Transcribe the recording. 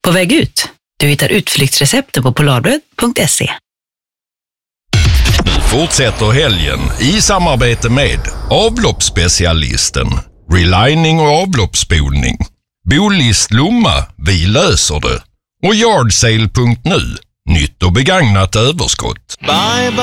På väg ut. Du hittar utflyktsrecepten på polarbröd.se. Nu fortsätter helgen i samarbete med avloppsspecialisten, relining och avloppsspolning, Bolist Lomma, vi löser det, och Yardsale.nu, nytt och begagnat överskott. Bye, bye.